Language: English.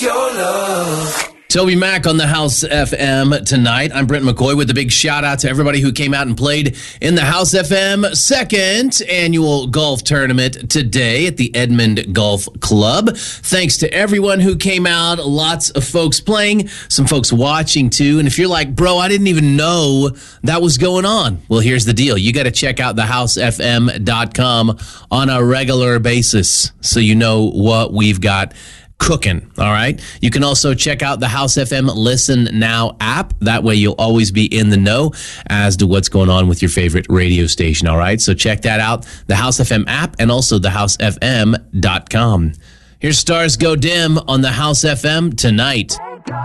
your love. Toby Mac on the House FM tonight. I'm Brent McCoy with a big shout out to everybody who came out and played in the House FM second annual golf tournament today at the Edmond Golf Club. Thanks to everyone who came out. Lots of folks playing, some folks watching too. And if you're like, bro, I didn't even know that was going on. Well, here's the deal. You got to check out thehousefm.com on a regular basis so you know what we've got cooking. All right. You can also check out the House FM Listen Now app. That way you'll always be in the know as to what's going on with your favorite radio station. All right. So check that out. The House FM app and also thehousefm.com. Here's Stars Go Dim on the House FM tonight.